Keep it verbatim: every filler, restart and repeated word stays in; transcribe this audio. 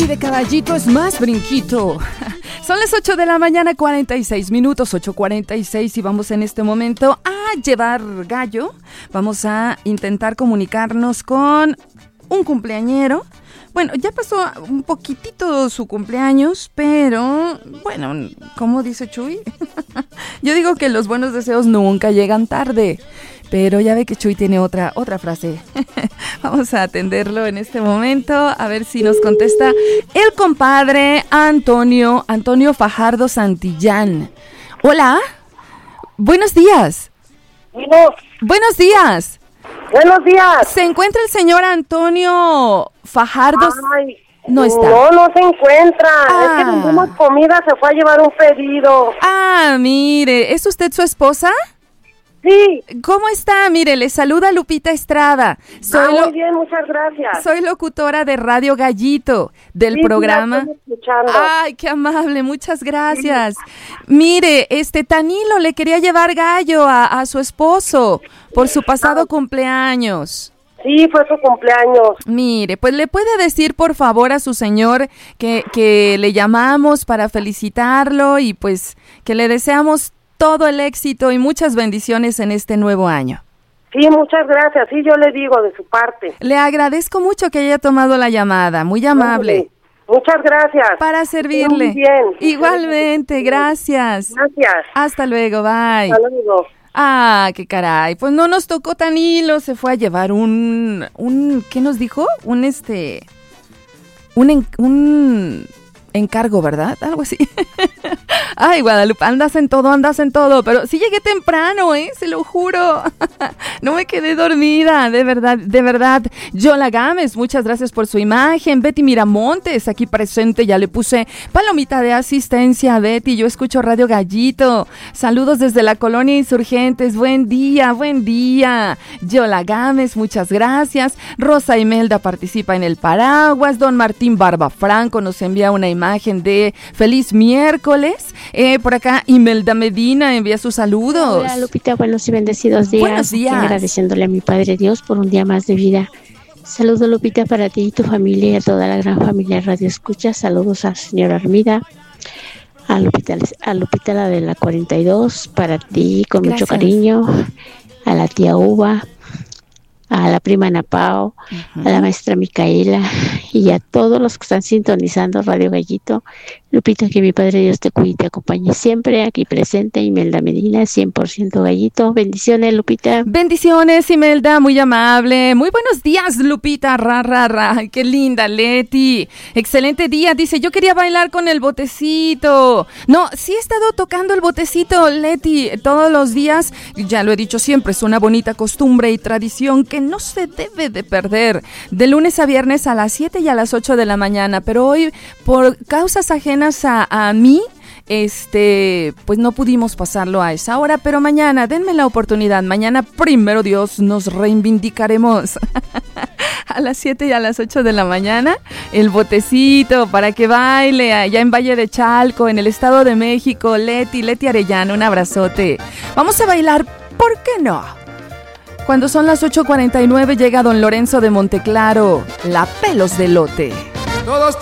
Chuy de Caballito es más brinquito. Son las ocho de la mañana, cuarenta y seis minutos, ocho cuarenta y seis, y vamos en este momento a llevar gallo. Vamos a intentar comunicarnos con un cumpleañero. Bueno, ya pasó un poquitito su cumpleaños, pero bueno, ¿cómo dice Chuy? Yo digo que los buenos deseos nunca llegan tarde. Pero ya ve que Chuy tiene otra, otra frase. Vamos a atenderlo en este momento, a ver si nos contesta el compadre Antonio, Antonio Fajardo Santillán. Hola, buenos días. Bueno. Buenos días. Buenos días. ¿Se encuentra el señor Antonio Fajardo? Ay, no está. No, no se encuentra. Ah. Es que vendimos comida, se fue a llevar un pedido. Ah, mire, ¿es usted su esposa? Sí. ¿Cómo está? Mire, le saluda Lupita Estrada. Soy ah, muy lo... bien, muchas gracias. Soy locutora de Radio Gallito, del sí, programa. Sí, la estoy escuchando. Ay, qué amable, muchas gracias. Sí. Mire, este Tanilo le quería llevar gallo a, a su esposo por su pasado ah. cumpleaños. Sí, fue su cumpleaños. Mire, pues le puede decir por favor a su señor que, que le llamamos para felicitarlo y pues que le deseamos todo el éxito y muchas bendiciones en este nuevo año. Sí, muchas gracias. Sí, yo le digo de su parte. Le agradezco mucho que haya tomado la llamada, muy amable. Muchas gracias. Para servirle. Muy bien. Igualmente, gracias. Gracias. Hasta luego, bye. Hasta luego. Ah, qué caray. Pues no nos tocó Tanilo, se fue a llevar un, un, ¿qué nos dijo? Un este, un, en, un encargo, ¿verdad? Algo así. Ay, Guadalupe, andas en todo, andas en todo, pero sí llegué temprano, ¿eh? Se lo juro. No me quedé dormida, de verdad, de verdad. Yola Gámez, muchas gracias por su imagen. Betty Miramontes, aquí presente, ya le puse palomita de asistencia a Betty. Yo escucho Radio Gallito. Saludos desde la Colonia Insurgentes. Buen día, buen día. Yola Gámez, muchas gracias. Rosa Imelda participa en el paraguas. Don Martín Barba Franco nos envía una imagen de feliz miércoles. Eh, por acá Imelda Medina envía sus saludos. Hola Lupita, buenos y bendecidos días. Buenos días. Aquí agradeciéndole a mi Padre Dios por un día más de vida. Saludos Lupita para ti y tu familia y a toda la gran familia Radio Escucha. Saludos a señora Armida, a Lupita, a Lupita la de la cuarenta y dos, para ti con Gracias. Mucho cariño, a la tía Uva, a la prima Napao, uh-huh. a la maestra Micaela y a todos los que están sintonizando Radio Gallito. Lupita, que mi Padre Dios te cuide y te acompañe siempre, aquí presente Imelda Medina, cien por ciento Gallito. Bendiciones, Lupita. Bendiciones, Imelda, muy amable. Muy buenos días, Lupita, ra, ra, ra. Qué linda, Leti. Excelente día, dice, yo quería bailar con el botecito. No, sí he estado tocando el botecito, Leti, todos los días. Ya lo he dicho siempre, es una bonita costumbre y tradición que no se debe de perder. De lunes a viernes a las siete y a las ocho de la mañana, pero hoy, por causas ajenas A, a mí, este, pues no pudimos pasarlo a esa hora, pero mañana, denme la oportunidad, mañana primero Dios nos reivindicaremos a las siete y a las ocho de la mañana, el botecito para que baile allá en Valle de Chalco, en el Estado de México. Leti, Leti Arellano, un abrazote. Vamos a bailar, ¿por qué no? Cuando son las ocho cuarenta y nueve llega don Lorenzo de Monteclaro, la pelos de lote. Todos